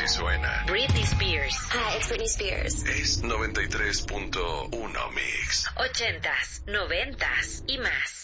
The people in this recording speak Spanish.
así suena. Britney Spears. Hi, it's Britney Spears. Es 93.1 Mix. 80s, 90s y más.